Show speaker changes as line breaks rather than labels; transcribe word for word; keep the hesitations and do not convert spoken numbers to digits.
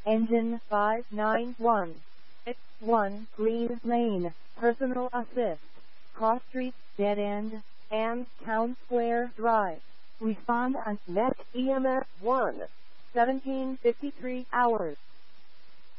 Engine five nine one. X one Green Lane, Personal Assist, Cross Street, Dead End, and Town Square Drive. Respond on Met E M S one. seventeen fifty-three hours.